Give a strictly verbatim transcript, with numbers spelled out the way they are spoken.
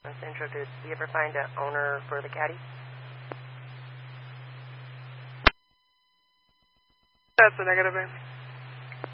Central, did we ever find an owner for the caddy? That's a negative, babe.